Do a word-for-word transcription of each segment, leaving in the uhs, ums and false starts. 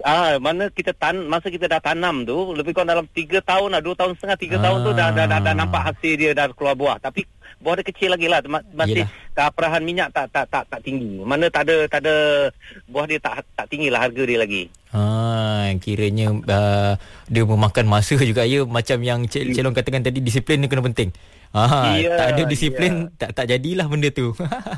ah mana kita tan masa kita dah tanam tu lebih kurang dalam tiga tahun lah, dua tahun setengah, tiga ah. tahun tu dah dah, dah dah nampak hasil dia dah keluar buah. Tapi buah dia kecil lagi lah, masih keperahan minyak tak tak tak tak tinggi. Mana tak ada tak ada buah dia tak tak tinggi lah harga dia lagi. Ha, kiranya uh, dia memakan masa juga ya, macam yang Cik Cik Long katakan tadi, disiplin ni kena penting. Ha, ya, tak ada disiplin ya. tak tak jadilah benda tu.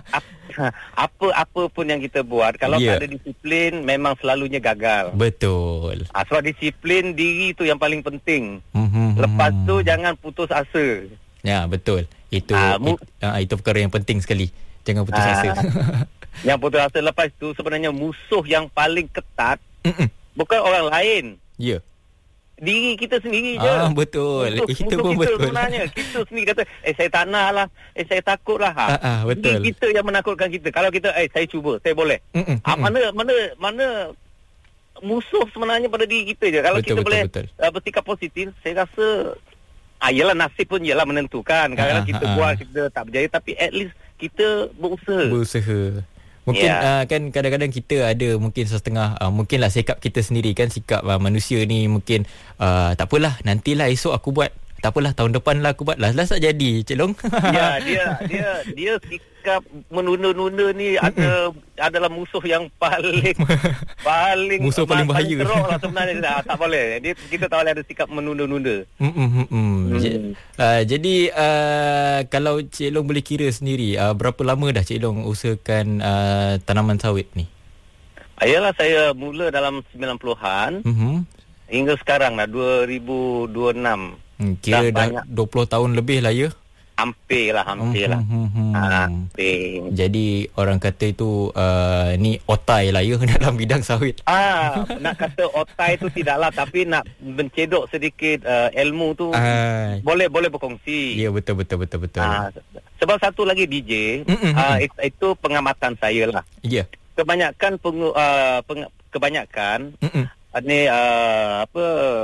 Apa-apa pun yang kita buat kalau ya. tak ada disiplin memang selalunya gagal. Betul. Ha, sebab disiplin diri tu yang paling penting. Mm-hmm. Lepas tu jangan putus asa. Ya, betul. Itu ha, mu- it, uh, itu perkara yang penting sekali. Jangan putus ha, asa. Yang putus asa lepas tu sebenarnya musuh yang paling ketat Mm-mm. bukan orang lain. Ya. Diri kita sendiri je. Ah, betul. Musuh, itu musuh pun kita betul. Sebenarnya kita sendiri kata, eh saya tak nak lah, eh saya takut lah. Ha. Ah, ah, betul. Diri kita yang menakutkan kita. Kalau kita, eh saya cuba, saya boleh. Mm-mm, ha, mm-mm. mana mana mana musuh sebenarnya pada diri kita je. Kalau betul, kita betul, boleh betul. Uh, bersikap positif, saya rasa ah yalah, nasib pun ialah menentukan. Kadang-kadang ah, kita ah, buat, kita tak berjaya, tapi at least kita berusaha. Berusaha. Mungkin yeah. uh, kan kadang-kadang kita ada mungkin setengah uh, mungkinlah sikap kita sendiri kan, sikap uh, manusia ni mungkin uh, tak apalah, nantilah esok aku buat, tak apalah tahun depan lah aku buat, last-last tak jadi, Cik Long. Ya, dia dia dia sikap menunda-nunda ni ada adalah musuh yang paling paling musuh paling bahaya. Paling teruk lah sebenarnya. Dah, tak boleh. Dia, kita tak boleh ada sikap menunda-nunda. Hmm. Hmm. Uh, jadi uh, kalau Cik Long boleh kira sendiri, uh, berapa lama dah Cik Long usahakan uh, tanaman sawit ni? Ayalah, saya mula dalam sembilan puluhan mm-hmm. hingga sekarang dah dua ribu dua puluh enam. Hmm, kira dah, dah dua puluh tahun lebih lah ya? Hampir lah, hampir lah. Hmm, hmm, hmm. Hampir. Jadi orang kata itu uh, ni otai lah ya dalam bidang sawit. Ah, nak kata otai tu tidaklah, tapi nak mencedok sedikit uh, ilmu tu uh, boleh boleh berkongsi. Ya, betul betul betul betul. Ah, sebab satu lagi D J, ah, itu, itu pengamatan saya lah. Ya. Yeah. Kebanyakan pengu, uh, peng, kebanyakan uh, ni uh, apa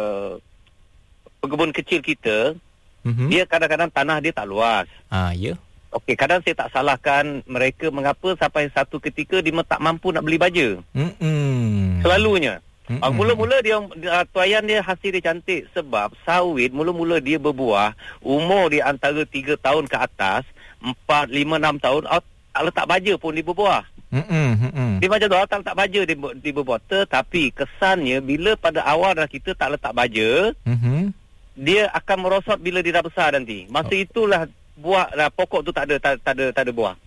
pekebun kecil kita, mm-hmm. dia kadang-kadang tanah dia tak luas. Ah, ya. Yeah. Okey, kadang saya tak salahkan mereka mengapa sampai satu ketika dia tak mampu nak beli baja. Mm-mm. Selalunya. Mm-mm. Uh, mula-mula dia uh, tuaian dia hasil dia cantik sebab sawit mula-mula dia berbuah, umur dia antara tiga tahun ke atas, empat, lima, enam tahun, uh, tak letak baja pun dia berbuah. Mm-mm. Dia macam tu, tak letak baja dia, dia berbuah. Tetapi kesannya bila pada awal dah kita tak letak baja, mm-hmm. dia akan merosot bila dia dah besar nanti. Masa oh. itulah buah dah, pokok tu tak ada tak, tak ada tak ada buah.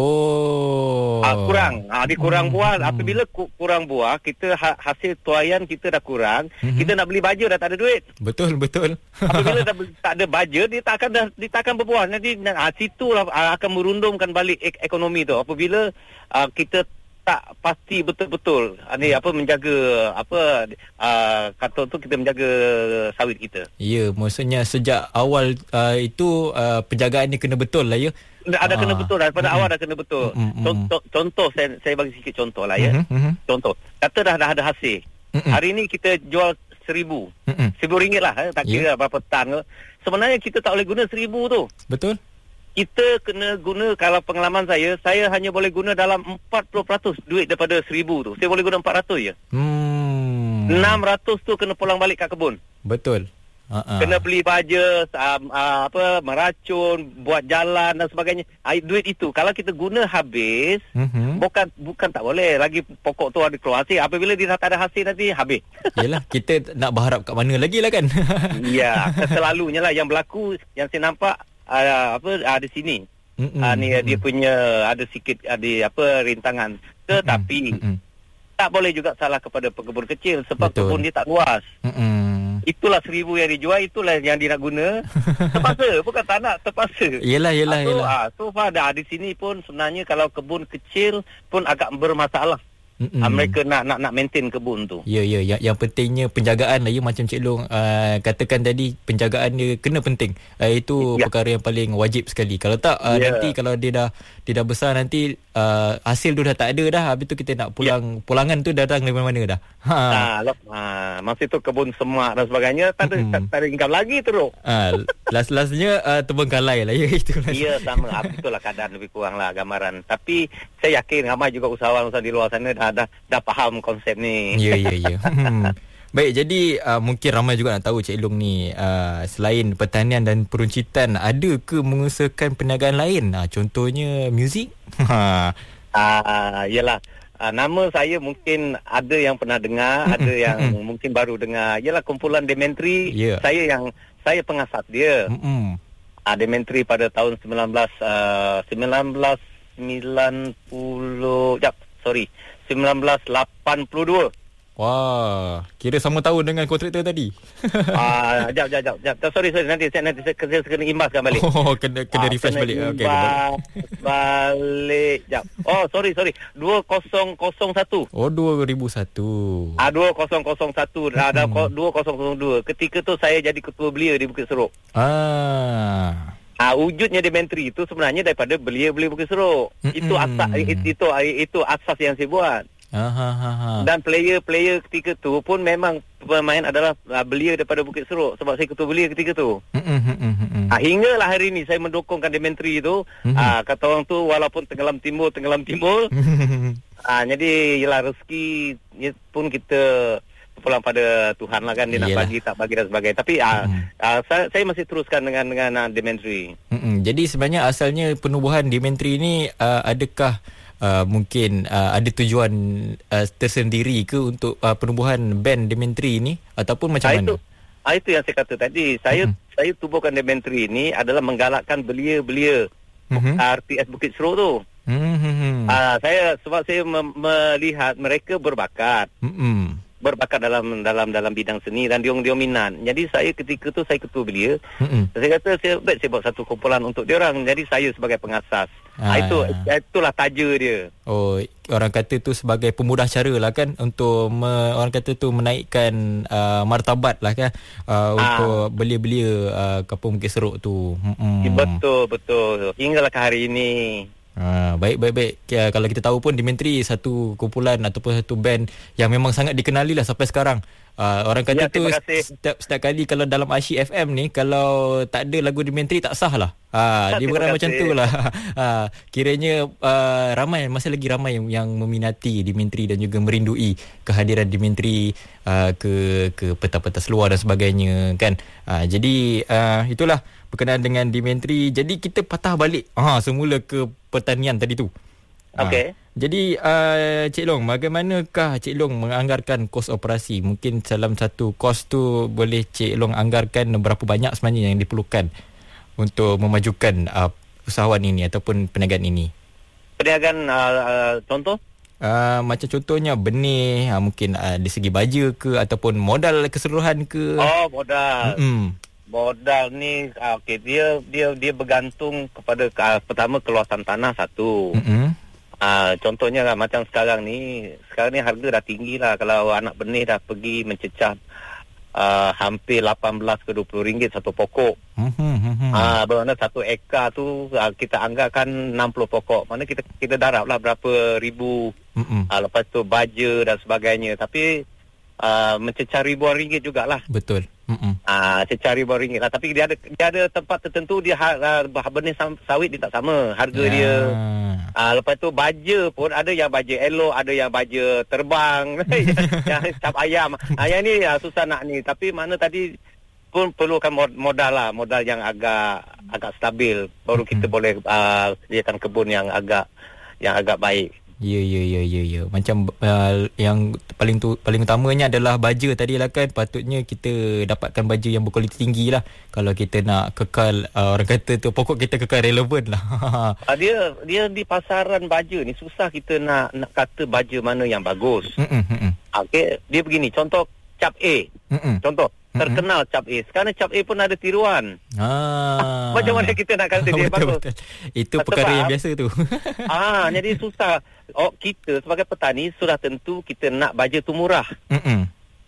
Oh. Ah, kurang. Ah, dia kurang hmm. buah. Apabila ku, kurang buah, kita ha, hasil tuaian kita dah kurang, hmm. kita nak beli baja dah tak ada duit. Betul betul. Apabila dah tak ada baja, dia tak akan dah, dia tak akan berbuah. Nanti ah, situlah ah, akan merundumkan balik ek- ekonomi tu. Apabila ah, kita tak pasti betul-betul ni apa menjaga apa uh, kata tu kita menjaga sawit kita. Ya, maksudnya sejak awal uh, itu uh, penjagaan ni kena betul lah ya. Ada ah. kena betul daripada mm-hmm. awal dah kena betul. Mm-hmm. Contoh contoh saya saya bagi sikit contoh lah ya. Mm-hmm. Contoh. Kata dah dah ada hasil. Mm-hmm. Hari ni kita jual seribu. Mm-hmm. Seribu ringgit lah. Eh, tak kira yeah. berapa tan. Sebenarnya kita tak boleh guna seribu tu. Betul. Kita kena guna, kalau pengalaman saya, saya hanya boleh guna dalam empat puluh peratus duit daripada seribu tu. Saya boleh guna empat ratus je. Hmm. enam ratus tu kena pulang balik kat kebun. Betul. Uh-uh. Kena beli baja, um, uh, apa, meracun, buat jalan dan sebagainya. Uh, duit itu, kalau kita guna habis, uh-huh. bukan bukan tak boleh. Lagi pokok tu ada keluar hasil. Apabila dia tak ada hasil nanti, habis. Yelah, kita nak berharap kat mana lagi lah kan? Ya, selalunya lah yang berlaku, yang saya nampak, Uh, apa ada uh, sini mm-mm, uh, ni mm-mm. dia punya ada sikit ada apa rintangan, tetapi mm-mm. tak boleh juga salah kepada pekebun kecil sebab Betul. Kebun dia tak luas. Mm-mm. Itulah seribu yang dijual, itulah yang dia nak guna. Terpaksa, bukan tak nak, terpaksa. Yelah, yelah, uh, so, yelah. Uh, so far dah di sini pun sebenarnya kalau kebun kecil pun agak bermasalah. Uh, mereka nak nak nak maintain kebun tu. Ya, ya, yang, yang pentingnya penjagaan lah ya, macam Cik Long uh, katakan tadi, penjagaan dia kena penting. Uh, itu ya. Perkara yang paling wajib sekali. Kalau tak uh, ya. nanti kalau dia dah dia dah besar nanti uh, hasil tu dah tak ada dah. Habis tu kita nak pulang ya. pulangan tu datang dari mana-mana dah. Ha. Nah, lep, ha, masa tu kebun semak dan sebagainya tak ada mm-hmm. tak, tak ada income lagi teruk. Ah, last-lastnya uh, terbengkalai lah ya itu. Ya, sama. Itulah keadaan lebih kurang lah gambaran. Tapi saya yakin ramai juga usahawan-usahawan di luar sana dah dah dah faham konsep ni. Ya, ya, ya. Hmm. Baik, jadi uh, mungkin ramai juga nak tahu Cik Long ni uh, selain pertanian dan peruncitan, ada ke mengusahakan perniagaan lain? Uh, contohnya muzik? Ah, uh, yalah. Uh, nama saya mungkin ada yang pernah dengar, ada yang mungkin baru dengar. Yalah, kumpulan Dementri. Yeah. Saya yang saya pengasas dia. Mm-hmm. Uh, Dementri pada tahun sembilan belas sembilan puluh jap, sorry. sembilan belas lapan puluh dua. Wah, kira sama tahun dengan kontraktor tadi. Ah, uh, jap, jap, jap, jap. Sorry, sorry. Nanti saya nanti saya kena, kena imbaskan balik. Oh, kena kena uh, refresh kena balik. Okey, balik. Jap. Oh, sorry, sorry. dua ribu satu. Oh, dua ribu satu. Ah, dua ribu satu. Ada dua ribu dua. Ketika tu saya jadi ketua belia di Bukit Seruk. Ah. Ah, wujudnya Dementri itu sebenarnya daripada belia-belia Bukit Seruk. Mm-mm. Itu asas itu, itu itu asas yang saya buat. Aha, aha. Dan player-player ketika tu pun memang pemain adalah uh, belia daripada Bukit Seruk, sebab saya ketua belia ketika tu. Mm-hmm. Uh, hinggalah hari ni saya mendukungkan Dementri tu. Mm-hmm. Uh, kata orang tu walaupun tenggelam timbul, tenggelam timbul. uh, jadi ialah rezeki pun kita pulang pada Tuhan lah kan, dia Yelah. nak bagi tak bagi dan sebagainya. Tapi uh, mm-hmm. uh, saya, saya masih teruskan dengan dengan uh, Dementri. Mm-hmm. Jadi sebenarnya asalnya penubuhan Dementri ni uh, adakah Uh, mungkin uh, ada tujuan uh, tersendiri ke untuk uh, penubuhan band Dementri ni ataupun macam ah, mana? Itu, ah, itu yang saya kata tadi. Saya mm-hmm. saya tubuhkan Dementri ni adalah menggalakkan belia-belia mm-hmm. R T S Bukit Seruk tu. Mm-hmm. Uh, saya sebab saya me- melihat mereka berbakat. Mm-hmm. berbakat dalam dalam dalam bidang seni dan diorang dia minat. Jadi saya ketika tu saya ketua belia. Mm-hmm. Saya kata saya baik saya buat satu kumpulan untuk diorang. Jadi saya sebagai pengasas. Ah. Itu itulah taja dia. Oh, orang kata tu sebagai pemudah cara lah kan untuk me, orang kata tu menaikkan uh, martabat lah kan uh, ah. untuk belia-belia uh, kampung Bukit Seruk tu. Mm-hmm. Betul betul. Hinggalah ke hari ini. Ha, baik baik baik. Kaya, kalau kita tahu pun Dementri satu kumpulan ataupun satu band yang memang sangat dikenali lah sampai sekarang. Uh, orang kata ya, tu setiap setiap kali kalau dalam Asyik F M ni kalau tak ada lagu Dementri tak sah lah. Ha, dia bukan macam tu lah. Ha, kiranya uh, ramai masih lagi ramai yang, yang meminati Dementri dan juga merindui kehadiran Dementri uh, ke ke peta-peta luar dan sebagainya kan. Ha, jadi uh, itulah berkenaan dengan Dementri. Jadi kita patah balik ha, semula ke pertanian tadi tu. Okey. Ha, jadi uh, Cik Long, bagaimanakah Cik Long menganggarkan kos operasi? Mungkin dalam satu kos tu boleh Cik Long anggarkan berapa banyak sebenarnya yang diperlukan untuk memajukan uh, usahawan ini ataupun perniagaan ini? Perniagaan uh, uh, contoh? Uh, macam contohnya benih, uh, mungkin uh, dari segi baja ke ataupun modal keseluruhan ke? Oh, modal. Mm-hmm. Modal ni uh, okey, dia dia dia bergantung kepada uh, pertama keluasan tanah satu. Mm-hmm. Uh, contohnya lah, macam sekarang ni, sekarang ni harga dah tinggi lah. Kalau anak benih dah pergi mencecah uh, hampir lapan belas ke dua puluh ringgit satu pokok. Mm-hmm. Uh, bermakna satu ekar tu uh, kita anggarkan enam puluh pokok. Mana kita kita darab lah berapa ribu. Mm-hmm. Uh, lepas tu baja dan sebagainya. Tapi uh, mencecah ribuan ringgit jugalah. Betul. Ah, uh, cecah ribuan ringgit lah. Tapi dia ada dia ada tempat tertentu dia uh, benih sawit dia tak sama harga yeah. dia. Ah, uh, lepas tu baja pun ada yang baja elok, ada yang baja terbang, yang cap ayam. Ayam ni uh, susah nak ni. Tapi mana tadi pun perlukan modal lah, modal yang agak agak stabil baru kita mm-hmm. boleh uh, sediakan kebun yang agak yang agak baik. Ya ya ya ya ya. Macam uh, yang paling tu paling utamanya adalah baja tadi lah kan. Patutnya kita dapatkan baja yang berkualiti tinggi lah kalau kita nak kekal uh, orang kata tu pokok kita kekal relevan lah. uh, dia dia di pasaran baja ni susah kita nak nak kata baja mana yang bagus. Okey, dia begini, contoh cap A. Mm-mm. Contoh terkenal cap A. Sekarang cap A pun ada tiruan. Ah. Macam mana kita nak kata dia betul, bagus? Betul. Itu sebab, perkara yang biasa tu. ah, jadi susah. Oh, kita sebagai petani sudah tentu kita nak baju tu murah. Ah,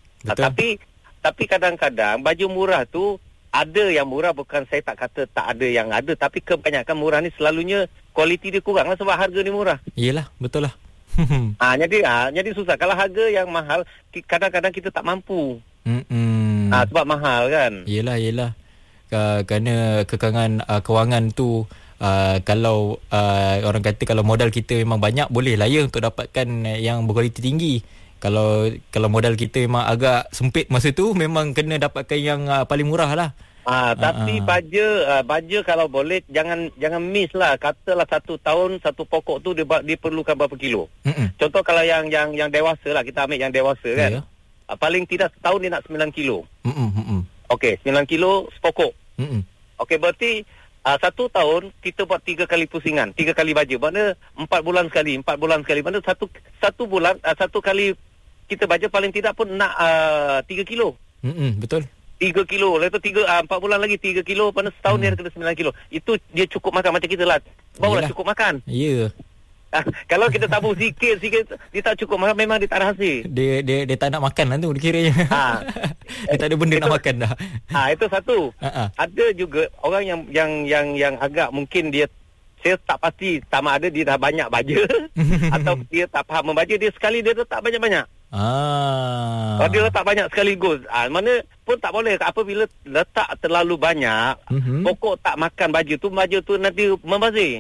tapi tapi kadang-kadang baju murah tu ada yang murah, bukan saya tak kata tak ada yang ada, tapi kebanyakan murah ni selalunya kualiti dia kurang lah sebab harga ni murah. Iyalah, betul lah. ah, jadi ah, jadi susah. Kalau harga yang mahal kadang-kadang kita tak mampu. Mm-mm. Ah, sebab mahal kan. Yelah, yelah. Kerana kekangan uh, kewangan tu uh, kalau uh, orang kata kalau modal kita memang banyak, boleh lah ya untuk dapatkan yang berkualiti tinggi. Kalau kalau modal kita memang agak sempit masa tu, memang kena dapatkan yang uh, paling murah lah. Ah, tapi uh, baja, uh, baja kalau boleh jangan jangan miss lah. Katalah satu tahun satu pokok tu dia diperlukan berapa kilo. Mm-mm. Contoh kalau yang yang yang dewasa lah, kita ambil yang dewasa kan. Yeah. Uh, paling tidak setahun dia nak sembilan kilo. Mm-mm, mm-mm. Okey, sembilan kilo sepokok. Mm-mm. Okey, berarti uh, satu tahun kita buat tiga kali pusingan, tiga kali baja. Mana empat bulan sekali, empat bulan sekali. Mana satu satu bulan uh, satu kali kita baja paling tidak pun nak uh, tiga kilo. Mm-mm, betul. tiga kilo. Lepas tu tiga, uh, empat bulan lagi tiga kilo. Pada setahun hmm. dia kena sembilan kilo. Itu dia cukup makan macam kita lah. Barulah cukup makan. Ya. Yeah. Uh, kalau kita tabung sikit, sikit, dia tak cukup makan, memang dia tak ada hasil. Dia dia, dia tak nak makan lah tu, dia kiranya. Ha. Dia tak ada benda itu, nak makan dah. Ha, itu satu. Uh-huh. Ada juga orang yang yang yang yang agak mungkin dia, saya tak pasti sama ada dia dah banyak baja atau dia tak faham membaca, dia sekali dia letak banyak-banyak. Ah. Kalau dia letak banyak sekaligus, ah, mana pun tak boleh. Apabila letak terlalu banyak, mm-hmm. pokok tak makan baju tu, baju tu nanti membazir.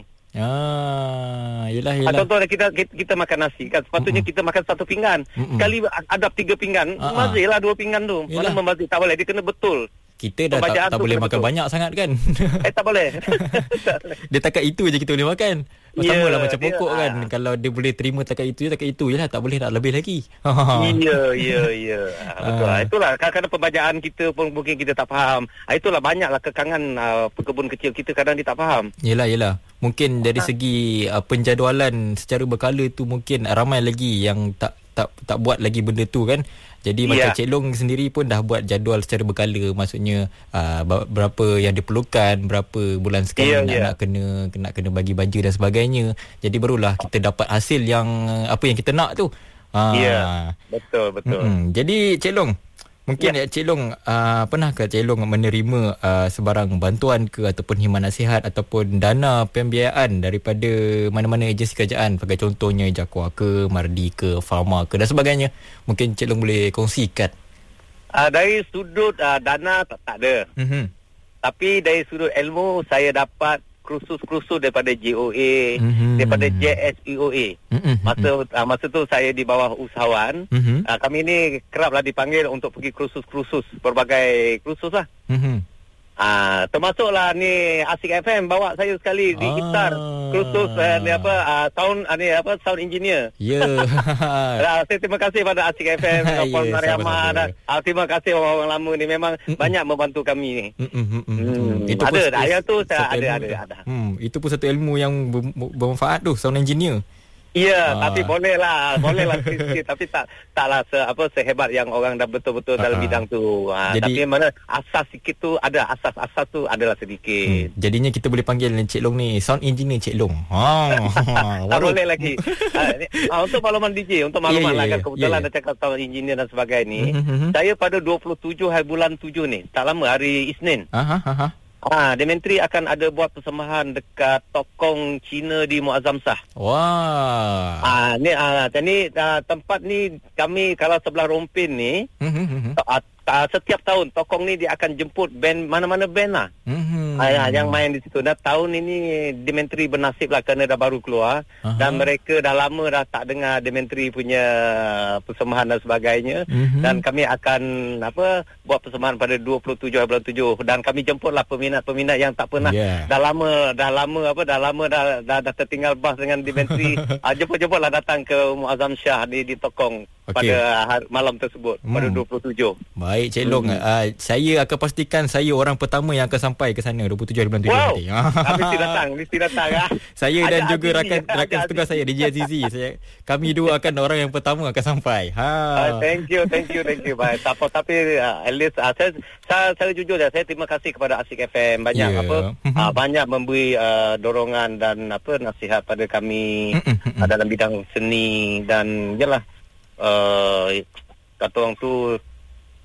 Ah, yelah, yelah. Ah, contohnya kita, kita kita makan nasi kan, sepatutnya mm-hmm. kita makan satu pinggan. Mm-hmm. Sekali adap tiga pinggan, uh-huh. membazirlah dua pinggan tu. Yelah. Mana membazir, tak boleh, dia kena betul. Kita dah tak, tak boleh makan betul. Banyak sangat kan. Eh tak boleh. Dia takat itu je kita boleh makan. Sama yeah, lah macam pokok dia, kan. Ha. Kalau dia boleh terima takat itu je, takat itu je lah. Tak boleh nak lebih lagi. Ya, ya, ya. Betul lah. Itulah kadang-kadang pembajaan kita pun mungkin kita tak faham. Itulah banyaklah kekangan uh, pekebun kecil kita kadang dia tak faham. Yelah, yelah. Mungkin dari ha. segi uh, penjadualan secara berkala tu mungkin ramai lagi yang tak tak tak buat lagi benda tu kan. Jadi yeah. macam Cik Long sendiri pun dah buat jadual secara berkala, maksudnya uh, berapa yang diperlukan, berapa bulan sekali yeah, nak, yeah. nak kena nak kena bagi baju dan sebagainya. Jadi barulah kita dapat hasil yang apa yang kita nak tu. Ya, yeah. betul betul. Mm-hmm. Jadi Cik Long, mungkin yeah. Cik Long uh, pernahkah Cik Long menerima uh, sebarang bantuan ke ataupun himan nasihat ataupun dana pembiayaan daripada mana-mana agensi kerajaan, sebagai contohnya Jakwa ke, Mardi ke, Pharma ke dan sebagainya? Mungkin Cik Long boleh kongsikan. Uh, dari sudut uh, dana tak, tak ada. Mm-hmm. Tapi dari sudut ilmu saya dapat kursus-kursus daripada J O A, mm-hmm. daripada J S E O A. Mm-hmm. Masa uh, masa tu saya di bawah usahawan. Mm-hmm. Uh, kami ni keraplah dipanggil untuk pergi kursus-kursus, berbagai kursus lah. Mm-hmm. Uh, termasuklah ni Asik F M bawa saya sekali di gitar ah. kursus uh, ni apa uh, sound uh, ni apa sound engineer. Ya. Yeah. Saya terima kasih pada Asik F M, Puan yeah, Mariamah dan uh, terima kasih orang-orang lama ni, memang Mm-mm. banyak membantu kami ni. Hmm. Itu ada dah yang tu saya ada ada ada. Hmm, itu pun satu ilmu yang bermanfaat tu, sound engineer. Ya, ah. tapi boleh lah, boleh lah sikit, tapi tak taklah se, apa sehebat yang orang dah betul-betul dalam uh-huh. bidang tu. Ha, Jadi, tapi mana asas sikit tu ada, asas-asas tu adalah sedikit. Hmm, jadinya kita boleh panggil Cik Long ni sound engineer Cik Long. Ha, tak boleh lagi. ha, untuk makluman D J, untuk makluman yeah, yeah, lah kan kebetulan yeah, yeah. dah cakap sound engineer dan sebagainya ni. Mm-hmm. Saya pada dua puluh tujuh hari bulan tujuh ni, tak lama hari Isnin. Aha, aha. Ah, Dementri akan ada buat persembahan dekat Tokong Cina di Muazzam Shah. Wah. Ah, ni ah, ni ah, tempat ni kami kalau sebelah Rompin ni, mm-hmm. ah, ah, setiap tahun Tokong ni dia akan jemput band, mana-mana band lah. Mm-hmm. Ah, yang main di situ. Dan tahun ini Dementri bernasib lah kerana dah baru keluar. Uh-huh. Dan mereka dah lama dah tak dengar Dementri punya persembahan dan sebagainya. Mm-hmm. Dan kami akan apa buat persembahan pada dua puluh tujuh bulan tujuh. Dan kami jemputlah peminat-peminat yang tak pernah yeah. dah lama dah lama apa dah lama dah dah, dah tertinggal bas dengan Dementri. ah, jemput-jemputlah datang ke Muazzam Shah di di Tokong okay. pada hari, malam tersebut hmm. pada dua puluh tujuh. Baik Cik Long, hmm. uh, saya akan pastikan saya orang pertama yang akan sampai ke sana dua puluh tujuh bulan tujuh wow. nanti. Mesti datang, mesti datang ah. Saya dan Ajak juga rakan rakan setugas saya D J Azizi. Saya kami dua akan orang yang pertama akan sampai. Ha. Uh, thank you, thank you, thank you. Baik. Tapi tapi uh, at least uh, saya, saya saya jujur ya, saya terima kasih kepada Asik F M banyak yeah. apa uh, banyak memberi uh, dorongan dan apa nasihat pada kami uh, dalam bidang seni dan jelah uh, kata orang tu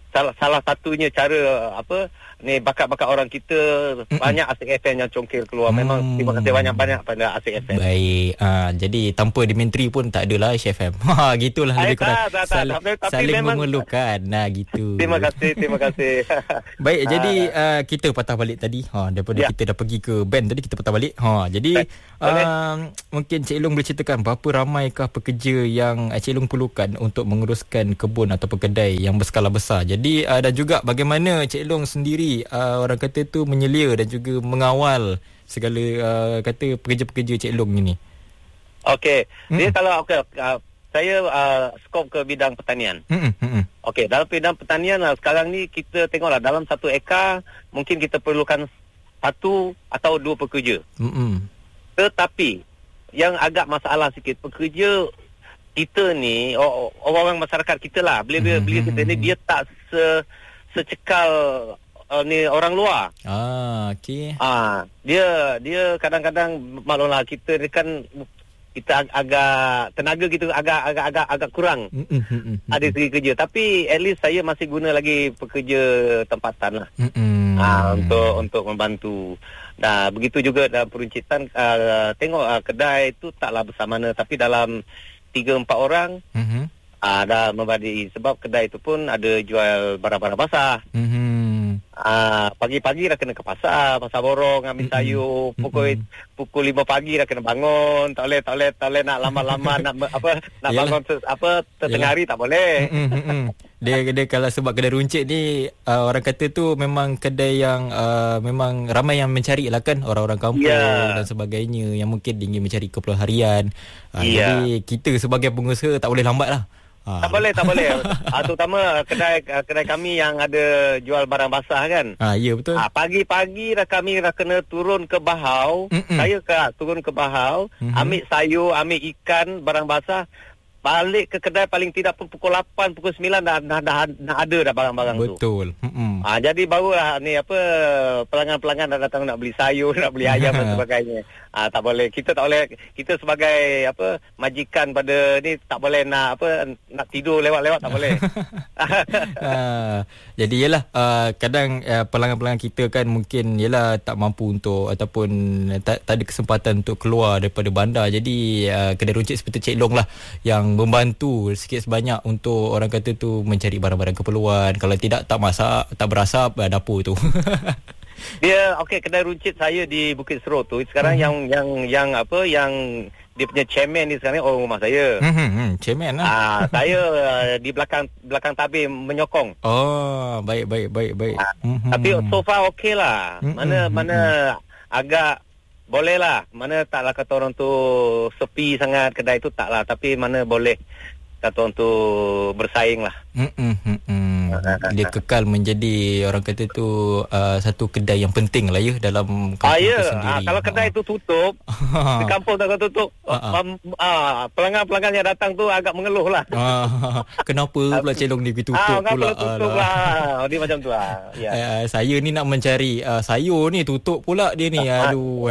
salah salah satunya cara apa ni bakat-bakat orang kita mm-mm. banyak Asik F M yang congkil keluar. Memang mm. terima kasih banyak-banyak pada Asik F M. Baik. Uh, jadi tanpa Dimitri pun tak adalah Asik F M. Ha gitulah lebih kurang. Tak, tak, tak, Sal- tapi, tapi saling memang, memerlukan. Nah gitu. Terima kasih, terima kasih. Baik, jadi uh, kita patah balik tadi. Ha daripada ya. kita dah pergi ke band tadi, kita patah balik. Ha jadi uh, mungkin Cik Long boleh ceritakan berapa ramaikah pekerja yang Cik Long perlukan untuk menguruskan kebun atau kedai yang berskala besar. Jadi uh, dan juga bagaimana Cik Long sendiri uh, orang kata tu menyelia dan juga mengawal segala uh, kata pekerja-pekerja Cik Long ini. Okey. Hmm. Jadi kalau okay, uh, saya uh, skop ke bidang pertanian. Hmm. Hmm. Okey, dalam bidang pertanian uh, sekarang ni kita tengoklah dalam satu ekar mungkin kita perlukan satu atau dua pekerja. Hmm. Tetapi yang agak masalah sikit, pekerja kita ni, orang-orang masyarakat kita lah, bila-bila hmm. kita ni dia tak se, secekal uh, ni orang luar. Ah, okey. Ah, dia dia kadang-kadang maklumlah kita ni kan kita ag- agak tenaga kita agak agak agak agak kurang. Mm-hmm. Ada segi kerja, tapi at least saya masih guna lagi pekerja tempatan lah. Mm-hmm. Ah, untuk untuk membantu. Nah, begitu juga dalam peruncitan uh, tengok uh, kedai itu taklah besar mana, tapi dalam tiga empat orang mm-hmm. uh, dah membadi, sebab kedai itu pun ada jual barang-barang basah. Mm-hmm. Uh, pagi-pagi dah kena ke pasar, pasar borong, ambil mm-hmm. sayur. Pukul mm-hmm. pukul lima pagi dah kena bangun. Tak boleh, tak boleh, tak boleh nak lama-lama nak apa nak Yalah. bangun ter, apa tengah hari tak boleh. Mm-hmm. Dia dia kalau sebab kedai runcit ni uh, orang kata tu memang kedai yang uh, memang ramai yang mencari lah kan, orang-orang kampung yeah. dan sebagainya yang mungkin ingin mencari keperluan harian. Uh, yeah. Jadi kita sebagai pengusaha tak boleh lambat lah. Ha. Tak boleh, tak boleh. Ha, terutama kedai kedai kami yang ada jual barang basah kan. Ah, ya betul. Ha, pagi-pagi dah kami dah kena turun ke Bahau. Mm-mm. Saya ke turun ke Bahau, mm-hmm. ambil sayur, ambil ikan, barang basah. Balik ke kedai paling tidak pun pukul lapan, pukul sembilan dah dah, dah, dah ada dah barang-barang betul. tu. Betul. Mm-mm. Ha, jadi barulah ni apa pelanggan-pelanggan dah datang nak beli sayur, nak beli ayam dan sebagainya. Ah, tak boleh, kita tak boleh, kita sebagai apa majikan pada ni tak boleh nak apa nak tidur lewat-lewat, tak boleh. uh, jadi yalah uh, kadang uh, pelanggan-pelanggan kita kan mungkin yalah tak mampu untuk ataupun tak, tak ada kesempatan untuk keluar daripada bandar. Jadi uh, kedai runcit seperti Cik Long lah yang membantu sikit sebanyak untuk orang kata tu mencari barang-barang keperluan. Kalau tidak tak masak, tak berasap uh, dapur tu. Dia okey, kedai runcit saya di Bukit Serot tu sekarang hmm. yang yang yang apa yang dia punya chairman ni sekarang orang rumah saya. Hmm, hmm chairman lah. Ah, saya uh, di belakang belakang tabir menyokong. Oh, baik baik baik baik. Ah, hmm. Tapi so far okey lah. Hmm, mana hmm, mana hmm. agak boleh lah. Mana taklah kata orang tu sepi sangat kedai tu taklah, tapi mana boleh kata orang tu bersaing lah. Hmm, hmm, hmm. Dia kekal menjadi orang kata tu uh, satu kedai yang penting lah ya dalam kampung ah, ya. tu sendiri. Ah, kalau kedai ah. tu tutup, di kampung tak tutup, ah, um, ah, pelanggan-pelanggan yang datang tu agak mengeluh lah. Ah, kenapa pula Cik Long ni tutup ah, pula? Tutup lah. Dia macam tu lah. Ya. Uh, saya ni nak mencari uh, sayur ni tutup pula dia ni. Aduh.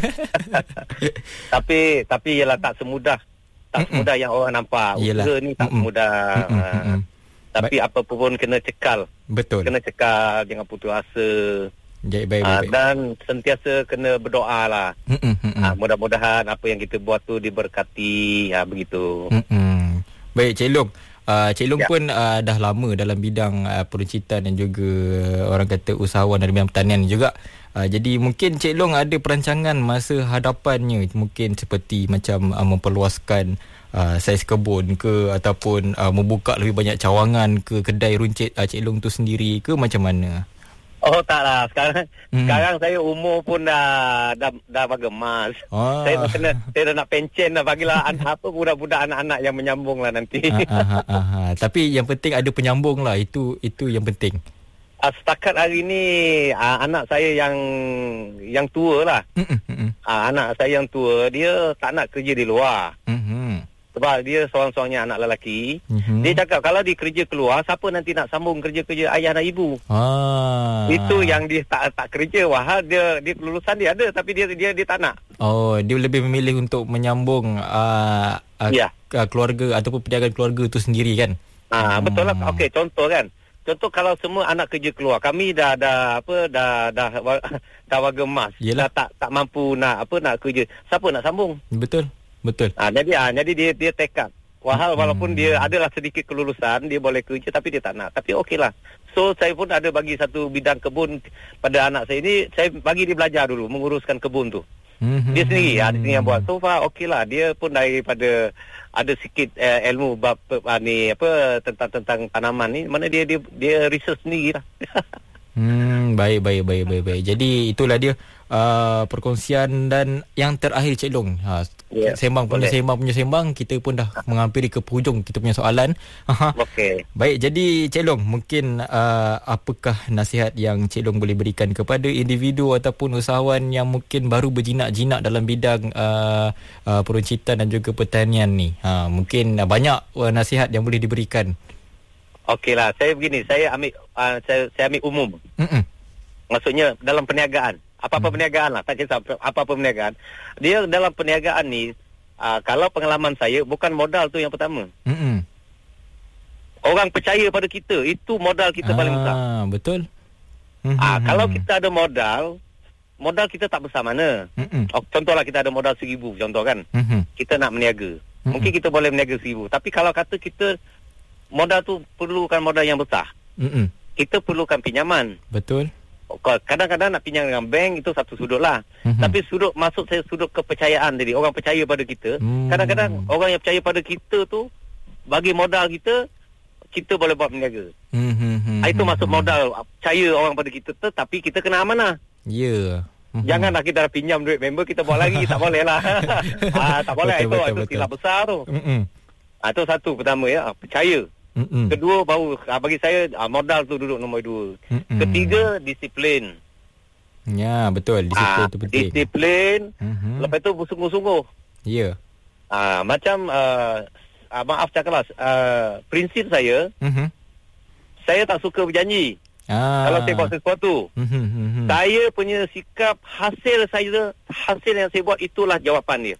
tapi tapi ialah tak semudah. Tak Mm-mm. semudah yang orang nampak. Usaha ni tak Mm-mm. semudah. Mm-mm. Tapi ba- apa pun kena cekal. Betul. Kena cekal, jangan putus asa. Baik, baik, uh, baik. Dan sentiasa kena berdoa lah. Uh, mudah-mudahan apa yang kita buat tu diberkati. Uh, begitu. Mm-mm. Baik, Cik Long. Uh, Cik Long ya. pun uh, dah lama dalam bidang uh, peruncitan dan juga uh, orang kata usahawan dalam bidang pertanian juga. Uh, jadi mungkin Cik Long ada perancangan masa hadapannya, mungkin seperti macam uh, memperluaskan uh, saiz kebun ke ataupun uh, membuka lebih banyak cawangan ke kedai runcit uh, Cik Long tu sendiri ke macam mana? Oh taklah, sekarang hmm. sekarang saya umur pun dah dah dah bagemas. Ah. Saya dah kena saya dah nak pencen dah, bagilah anak apa budak-budak anak-anak yang menyambung lah nanti. Ah, ah, ah, ah. Tapi yang penting ada penyambung lah, itu itu yang penting. Uh, setakat hari ni uh, anak saya yang yang tua lah. Uh, anak saya yang tua, dia tak nak kerja di luar. Mm-hmm. Sebab dia seorang-seorangnya anak lelaki. Mm-hmm. Dia cakap kalau dia kerja keluar, siapa nanti nak sambung kerja-kerja ayah dan ibu? Ah. Itu yang dia tak tak kerja. Wah, dia dia kelulusan dia ada, tapi dia dia dia tak nak. Oh, dia lebih memilih untuk menyambung uh, uh, yeah. keluarga ataupun perniagaan keluarga tu sendiri kan? Ah, hmm. Betul lah. Okey, contoh kan. contoh kalau semua anak kerja keluar, kami dah dah apa dah dah dah warga emas, dah tak tak mampu nak apa nak kerja. Siapa nak sambung? Betul. Betul. Ah jadi ah jadi dia dia tekad. Wahal hmm. walaupun dia adalah sedikit kelulusan, dia boleh kerja tapi dia tak nak. Tapi okeylah. So saya pun ada bagi satu bidang kebun pada anak saya ini, saya bagi dia belajar dulu menguruskan kebun tu. Hmm. Dia sendiri, hmm. dia sendiri yang buat. So far okeylah, dia pun daripada ada sikit uh, ilmu bab uh, ni apa tentang tentang tanaman ni, mana dia dia dia research sendiri lah. Hmm, baik baik baik baik baik. Jadi itulah dia uh, perkongsian. Dan yang terakhir Cik Long, ha, yeah, sembang punya boleh. sembang punya sembang kita pun dah menghampiri ke hujung kita punya soalan. Okey. Baik, jadi Cik Long, mungkin uh, apakah nasihat yang Cik Long boleh berikan kepada individu ataupun usahawan yang mungkin baru berjinak-jinak dalam bidang uh, uh, peruncitan dan juga pertanian ni? Ha, mungkin uh, banyak uh, nasihat yang boleh diberikan. Okeylah, saya begini, saya ambil uh, saya saya ambil umum. Mm-mm. Maksudnya dalam perniagaan, apa-apa mm. perniagaan lah, tak kisah apa-apa perniagaan. Dia dalam perniagaan ni, uh, kalau pengalaman saya, bukan modal tu yang pertama. Mm-mm. Orang percaya pada kita, itu modal kita ah, paling besar. Betul. Mm-hmm. Ah, kalau kita ada modal, modal kita tak besar mana. Oh, contohlah kita ada modal seribu, contoh kan. Mm-hmm. Kita nak meniaga. Mm-hmm. Mungkin kita boleh meniaga seribu. Tapi kalau kata kita modal tu perlukan modal yang besar. Mm-mm. Kita perlukan pinjaman. Betul. Kadang-kadang nak pinjam dengan bank itu satu sudut lah. Mm-hmm. Tapi sudut masuk saya sudut kepercayaan tadi. Orang percaya pada kita. Mm. Kadang-kadang orang yang percaya pada kita tu bagi modal kita, kita boleh buat berniaga. Mm-hmm. Itu masuk modal. Percaya orang pada kita, tetapi kita kena amanah. Ya. Yeah. Mm-hmm. Janganlah kita dah pinjam duit member, kita buat lagi. Tak boleh lah. ah, tak boleh. Betul, itu betul, itu betul. Silap besar tu. Mm-hmm. Ah, itu satu pertama ya. Percaya. Mm-mm. Kedua baru bagi saya modal tu duduk nombor dua. Mm-mm. Ketiga disiplin. Ya betul, disiplin ah, tu penting. Disiplin. Mm-hmm. Lepas tu bersungguh-sungguh. Ya. Yeah. Ah, macam uh, uh, maaf cakaplah uh, prinsip saya. Mm-hmm. Saya tak suka berjanji. Ah. Kalau saya buat sesuatu, mm-hmm. saya punya sikap hasil saya hasil yang saya buat itulah jawapan dia.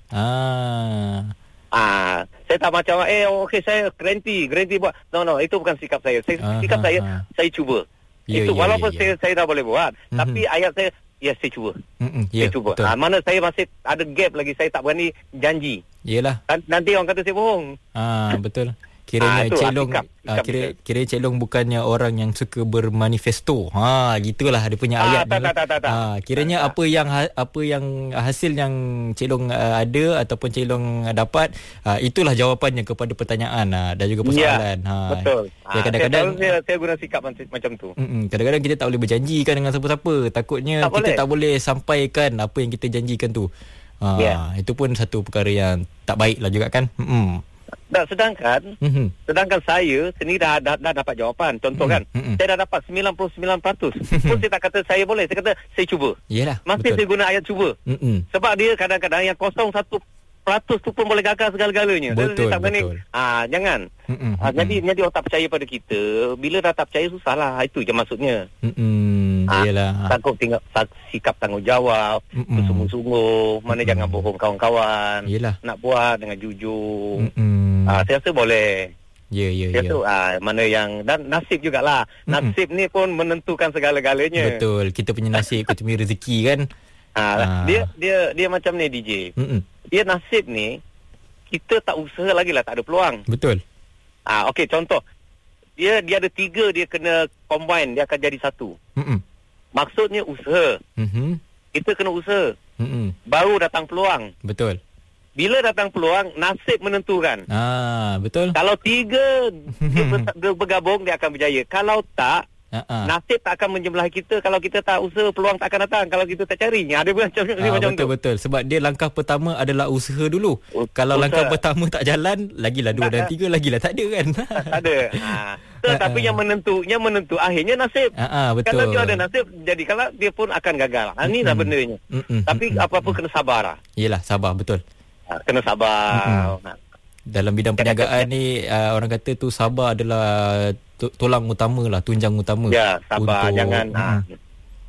Ah. Ah, saya tak macam eh okey saya garanti, garanti buat. No no, itu bukan sikap saya. Saya uh, sikap uh, saya uh. saya cuba. Yeah, itu yeah, walaupun yeah, yeah. saya saya dah boleh buat, mm-hmm. tapi ayat saya ya saya cuba. Mm-hmm, yeah, saya cuba. Ah, mana saya masih ada gap lagi, saya tak berani janji. Iyalah. Nanti orang kata saya bohong. Ah, betul. Kiranya ah, Cik Long ah, kira kira Cik Long bukannya orang yang suka bermanifesto. Ha, gitulah dia punya ayat. Ah, tak, tak, tak, tak, ha, kiranya tak, apa yang apa yang hasil yang Cik Long uh, ada ataupun Cik Long dapat, uh, itulah jawapannya kepada pertanyaan uh, dan juga persoalan. Ya, ha. Betul. Ya, kadang-kadang saya, saya, saya guna sikap macam tu. Kadang-kadang kita tak boleh berjanjikan dengan siapa-siapa. Takutnya tak kita boleh. tak boleh sampaikan apa yang kita janjikan tu. Ha, yeah. Itu pun satu perkara yang tak baik lah juga kan. Hmm. Tak, sedangkan mm-hmm. sedangkan saya sendiri dah, dah, dah dapat jawapan. Contoh mm-hmm. kan mm-hmm. saya dah dapat sembilan puluh sembilan peratus. Pun saya tak kata saya boleh, saya kata saya cuba. Yalah, masih betul. Saya guna ayat cuba. Mm-hmm. Sebab dia kadang-kadang yang kosong satu peratus tu pun boleh gagal segala-galanya. Betul, tak betul. Ah, jangan. Mm-hmm. Ah, jadi jadi orang tak percaya pada kita. Bila dah tak percaya susahlah. Itu je maksudnya. Mm-hmm. Ah, yalah. Takut tinggal sikap tanggungjawab, mm-hmm. bersungguh-sungguh, mana mm-hmm. jangan bohong kawan-kawan. Yalah. Nak buat dengan jujur. Mm-hmm. Ah, saya rasa boleh. Ya, ya, ya. Itu ah, mana yang dan nasib jugalah. Nasib mm-hmm. ni pun menentukan segala-galanya. Betul. Kita punya nasib, kita punya rezeki kan. Ah, ah. Dia dia dia macam ni D J. Mm-mm. Dia nasib ni kita tak usaha lagi lah, tak ada peluang. Betul. Ah, okey, contoh. Dia dia ada tiga, dia kena combine, dia akan jadi satu. Mm-mm. Maksudnya usaha. Mm-hmm. Kita kena usaha. Mm-mm. Baru datang peluang. Betul. Bila datang peluang, nasib menentukan. Ah, betul. Kalau tiga dia bergabung, dia akan berjaya. Kalau tak, Uh-huh. nasib tak akan menjemlah kita. Kalau kita tak usaha, peluang tak akan datang. Kalau kita tak cari, ada macam ni, ah, macam betul, tu. Betul. Sebab dia langkah pertama adalah usaha dulu. Uh, Kalau usaha. langkah pertama tak jalan, lagilah dua tak, dan tiga, lagilah tak ada kan. Tak ada. Ha. Tetapi uh-huh. yang menentu, yang menentu akhirnya nasib. Uh-huh, betul. Kalau dia ada nasib, jadi kalau dia pun akan gagal. Ha, ini dah bendanya. Uh-huh. Tapi uh-huh. apa-apa kena sabar lah. Yelah, sabar, betul. Ha, kena sabar. Uh-huh. Dalam bidang perniagaan ni, uh, orang kata tu sabar adalah tulang utama lah, tunjang utama. Ya, sabar. Untuk, jangan. Ha.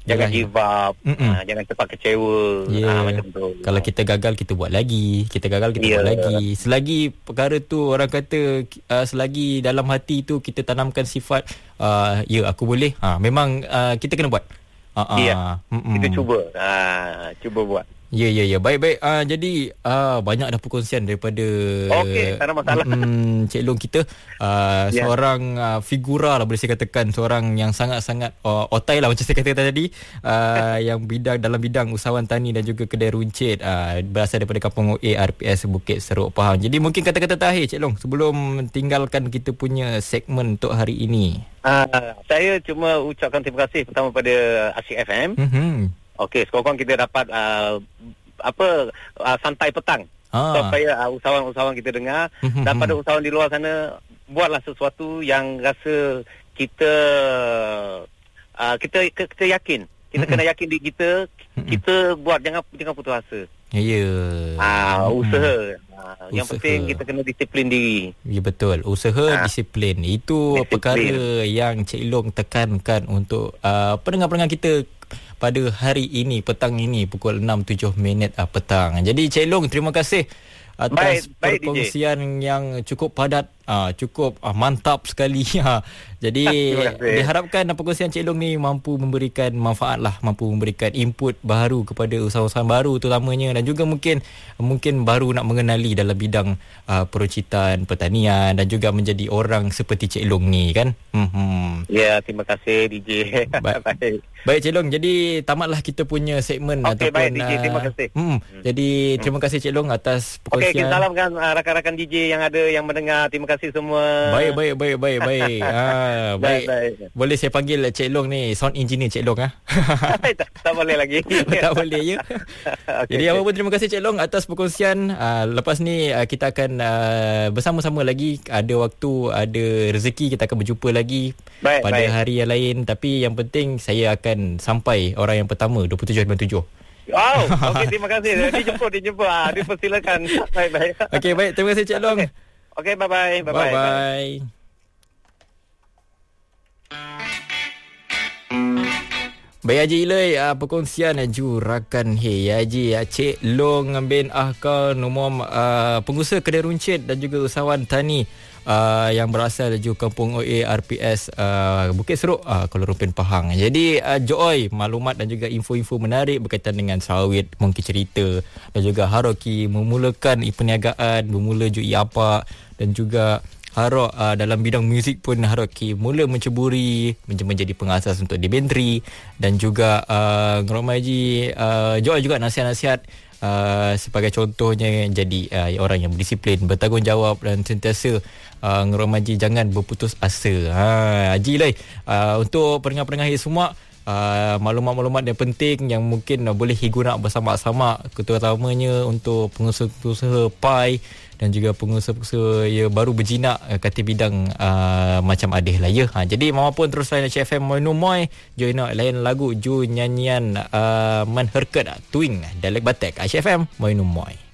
Jangan give up, uh, jangan cepat kecewa. Yeah. Uh, macam tu. Kalau kita gagal, kita buat lagi. Kita gagal, kita yeah. buat lagi. Selagi perkara tu orang kata uh, selagi dalam hati tu kita tanamkan sifat uh, ya aku boleh. Ha, memang uh, kita kena buat. Uh-uh. Ya. Yeah. Kita cuba. Uh, cuba buat. Ya, ya, ya. Baik-baik. Uh, jadi, uh, banyak dah perkongsian daripada Okey, tak ada masalah. Mm, Cik Long kita. Uh, yeah. Seorang uh, figura lah boleh saya katakan. Seorang yang sangat-sangat uh, otai lah macam saya katakan tadi. Uh, yang bidang dalam bidang usahawan tani dan juga kedai runcit. Uh, berasal daripada Kampung O A R P S Bukit Seruk Pahang. Jadi, mungkin kata-kata terakhir Cik Long sebelum tinggalkan kita punya segmen untuk hari ini. Uh, saya cuma ucapkan terima kasih pertama pada Asyik F M. Mm-hmm. Okey, sekurang-kurang kita dapat uh, apa uh, santai petang. Ah. Supaya uh, usahawan-usahawan kita dengar mm-hmm. dan pada usahawan di luar sana buatlah sesuatu yang rasa kita uh, kita kita yakin. Kita mm-hmm. kena yakin diri kita, mm-hmm. kita buat jangan jangan putus asa. Ya. Yeah. Ah, usaha. Uh, yang penting kita kena disiplin diri. Ya, betul. Usaha, ah. disiplin. Itu disiplin. Perkara yang Cik Long tekankan untuk uh, pendengar-pendengar kita pada hari ini, petang ini pukul enam tujuh minit uh, petang. Jadi Cik Long, terima kasih atas baik, baik, perkongsian D J yang cukup padat, uh, cukup uh, mantap sekali. Jadi diharapkan perkongsian Cik Long ni mampu memberikan manfaat lah, mampu memberikan input baru kepada usahawan baru terutamanya, dan juga mungkin mungkin baru nak mengenali dalam bidang uh, peruncitan, pertanian, dan juga menjadi orang seperti Cik Long ni kan. Hmm. Ya, terima kasih D J. Baik. baik. Baik Cik Long, jadi tamatlah kita punya segmen. Okey, baik D J, terima kasih. Hmm. Jadi terima kasih Cik Long atas perkongsian. Okey, kita salamkan uh, rakan-rakan D J yang ada yang mendengar. Terima kasih semua. Baik, baik, baik, baik, baik. ha, baik. baik. Boleh saya panggil Cik Long ni sound engineer Cik Long ah. Ha? tak, tak boleh lagi. tak boleh ya. Okay, jadi okay. apa pun terima kasih Cik Long atas perkongsian. Uh, lepas ni uh, kita akan uh, bersama-sama lagi, ada waktu, ada rezeki kita akan berjumpa lagi baik, pada baik. hari yang lain. Tapi yang penting saya akan sampai orang yang pertama dua puluh tujuh sembilan tujuh. Wow, okey, terima kasih. Dijemput, dijemput. Ah, dipersilakan. Baik, baik. Okey, baik. Terima kasih Cik Long. Okey, okay, bye-bye. Bye-bye. Bye-bye. Baik Haji Ilai, uh, perkongsian jurakan Hey Haji uh, Cik Long bin Ahkal Numom, uh, pengusaha kedai runcit dan juga usahawan tani uh, yang berasal dari Kampung O A R P S uh, Bukit Seruk, uh, Kuala Lumpur, Pahang. Jadi uh, joy maklumat dan juga info-info menarik berkaitan dengan sawit, mungkin cerita, dan juga Haroki memulakan perniagaan, bermula jual apa, dan juga Harok uh, dalam bidang muzik pun Haroki mula menceburi menjadi pengasas untuk di bentri, dan juga uh, Ngerom Haji uh, jual juga nasihat-nasihat uh, sebagai contohnya jadi uh, orang yang berdisiplin, bertanggungjawab, dan sentiasa uh, Ngerom Haji jangan berputus asa. Ha, Haji Lai, uh, untuk pendengar-pendengar semua, Uh, maklumat-maklumat yang penting yang mungkin uh, boleh guna bersama-sama, terutamanya untuk pengusaha-pengusaha pai dan juga pengusaha-pengusaha ya, baru berjinak uh, kata bidang uh, macam adih lah ya. Ha, jadi mama pun terus lain H F M Moinu Moy join lain lagu ju nyanyian uh, Man Herket Twing Dialek Batek H F M Moinu Moy.